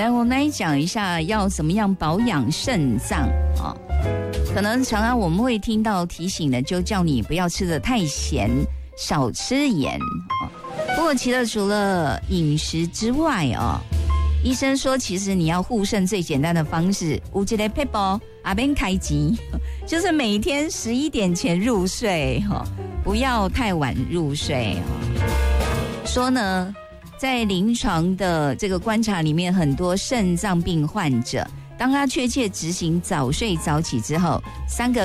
来，我们来讲一下要怎么样保养肾脏啊。可能常常我们会听到提醒的，就叫你不要吃得太咸，少吃盐啊。不过其实除了饮食之外啊，医生说其实你要护肾最简单的方式，有一个撇步阿边开机，就是每天11点前入睡哈，不要太晚入睡哈。说呢，在临床的这个观察里面，很多肾脏病患者，当他确切执行早睡早起之后，3个